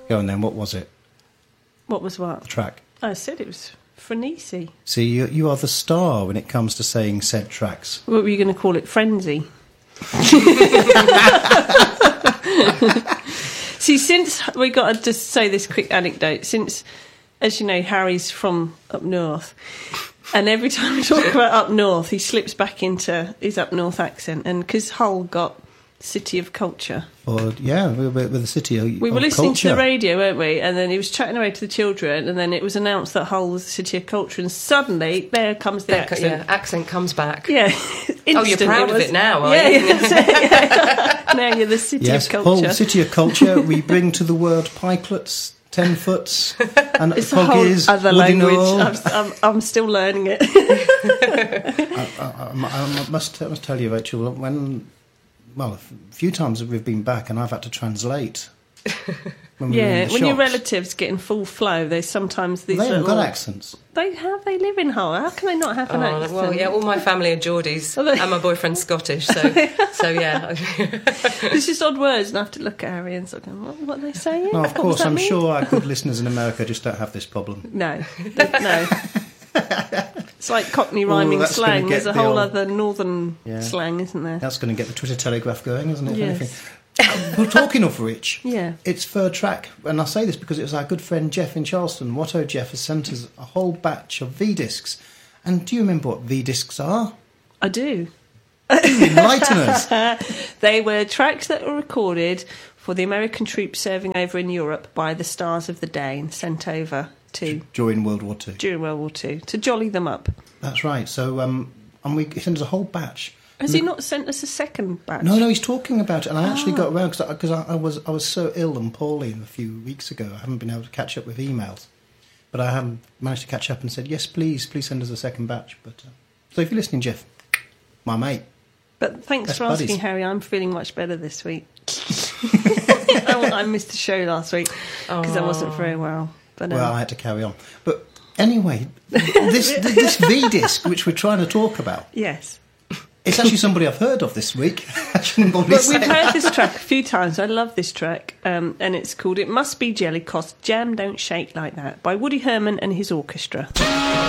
Go on then, what was it? What was what? The track. I said it was Frenzy. See, you are the star when it comes to saying said tracks. What were you going to call it? Frenzy? See, since we got to just say this quick anecdote, since, as you know, Harry's from up north, and every time we talk about up north, he slips back into his up north accent, and because Hull got City of Culture. Or yeah, with the City of We were listening Culture. to the radio, weren't we? And then he was chatting away to the children, and then it was announced that Hull was the City of Culture, and suddenly there comes the accent. Yeah, accent comes back. Yeah. Oh, you're proud of it now, are yeah, you? Yeah, that's it, yeah. Now you're the City of Culture. Hull, City of Culture, we bring to the word pikelets, 10 foots, and It's a whole coggies, other woody language. knoll. I'm still learning it. I must tell you, Rachel, a few times we've been back and I've had to translate. When we were in the when your shops. relatives get in full flow, there's sometimes these They haven't little... got accents. They live in Hull. How can they not have an accent? Well, yeah, all my family are Geordies, Are they? and my boyfriend's Scottish, so yeah. It's just odd words, and I have to look at Harry and sort of, what are they saying? No, of What does course, that I'm mean? sure our good listeners in America just don't have this problem. No. It's like Cockney rhyming that's gonna slang. get There's a the whole old- other northern Yeah. slang, isn't there? That's going to get the Twitter Telegraph going, isn't it? if Yes. anything? We're talking of which, Yeah. it's third track, and I say this because it was our good friend Jeff in Charleston. Watto Jeff has sent us a whole batch of V-discs. And do you remember what V-discs are? I do. Enlighten us. They were tracks that were recorded for the American troops serving over in Europe by the Stars of the Day and sent over to During World War II. during World War II to jolly them up. That's right. So, and he sent us a whole batch. Has he not sent us a second batch? No, he's talking about it, and I actually got around because I was so ill and poorly a few weeks ago. I haven't been able to catch up with emails, but I have managed to catch up and said yes, please send us a second batch. But so if you're listening, Jeff, my mate. But thanks Best for asking, buddies. Harry. I'm feeling much better this week. I missed the show last week because I wasn't very well. But Well, I had to carry on. But anyway, this V-disc which we're trying to talk about, yes. it's actually somebody I've heard of this week. I shouldn't probably But say we've that. heard this track a few times. I love this track, and it's called "It Must Be Jelly 'Cause Jam Don't Shake Like That" by Woody Herman and his orchestra.